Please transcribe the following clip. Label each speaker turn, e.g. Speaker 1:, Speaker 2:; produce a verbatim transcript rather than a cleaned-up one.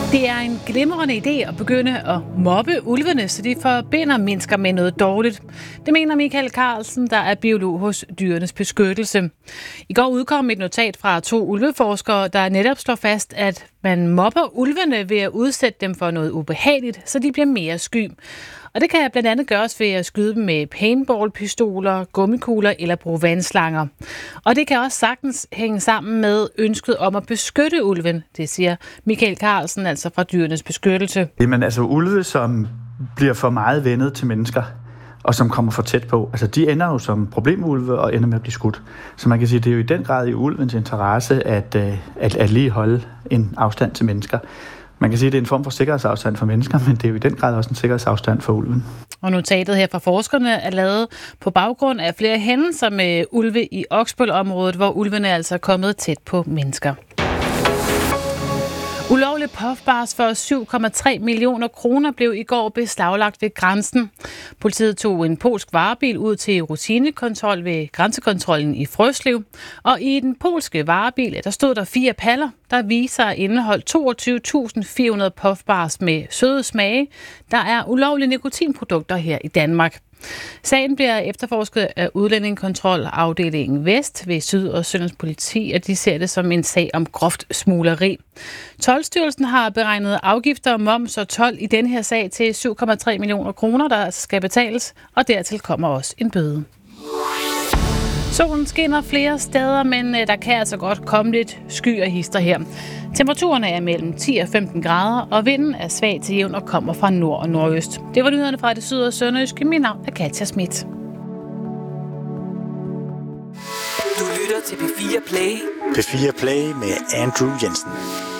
Speaker 1: Det er en glimrende idé at begynde at mobbe ulvene, så de forbinder mennesker med noget dårligt. Det mener Michael Carlsen, der er biolog hos Dyrenes Beskyttelse. I går udkom et notat fra to ulveforskere, der netop slår fast, at man mobber ulvene ved at udsætte dem for noget ubehageligt, så de bliver mere sky. Og det kan blandt andet gøres ved at skyde dem med paintballpistoler, gummikugler eller bruge vandslanger. Og det kan også sagtens hænge sammen med ønsket om at beskytte ulven, det siger Michael Carlsen, altså fra Dyrenes Beskyttelse.
Speaker 2: Jamen altså ulve, som bliver for meget vendet til mennesker, og som kommer for tæt på, altså de ender jo som problemulve og ender med at blive skudt. Så man kan sige, at det er jo i den grad i ulvens interesse at, at, at lige holde en afstand til mennesker. Man kan sige, at det er en form for sikkerhedsafstand for mennesker, men det er jo i den grad også en sikkerhedsafstand for ulven.
Speaker 1: Og notatet her fra forskerne er lavet på baggrund af flere hændelser med ulve i Oksbøl-området, hvor ulvene altså er kommet tæt på mennesker. Ulovlig puffbars for syv komma tre millioner kroner blev i går beslaglagt ved grænsen. Politiet tog en polsk varebil ud til rutinekontrol ved grænsekontrollen i Frøslev. Og i den polske varebil, der stod der fire paller, der viser at indeholde toogtyve tusind fire hundrede puffbars med søde smage. Der er ulovlige nikotinprodukter her i Danmark. Sagen bliver efterforsket af Udlændingekontrolafdelingen Vest ved Syd- og Sønderjyllands Politi, og de ser det som en sag om groft smugleri. Toldstyrelsen har beregnet afgifter, moms og told i denne her sag til syv komma tre millioner kroner, der skal betales, og dertil kommer også en bøde. Solen skinner flere steder, men der kan altså godt komme lidt sky og hister her. Temperaturerne er mellem ti og femten grader, og vinden er svag til jævn og kommer fra nord og nordøst. Det var nyhederne fra det syd- og sønderjyske. Mit navn er Katja Schmidt.
Speaker 3: Du lytter til P fire Play.
Speaker 4: P fire Play med Andrew Jensen.